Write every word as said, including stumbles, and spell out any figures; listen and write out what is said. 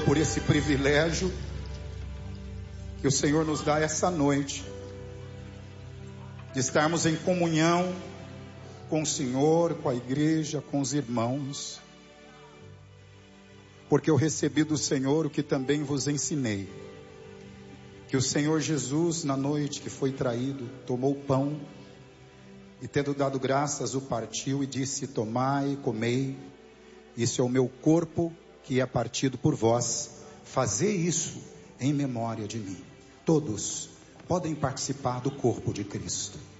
por esse privilégio que o Senhor nos dá essa noite, de estarmos em comunhão com o Senhor, com a igreja, com os irmãos, porque eu recebi do Senhor o que também vos ensinei, que o Senhor Jesus, na noite que foi traído, tomou o pão e, tendo dado graças, o partiu e disse: tomai e comei, isso é o meu corpo que é partido por vós, fazei isso em memória de mim. Todos podem participar do corpo de Cristo.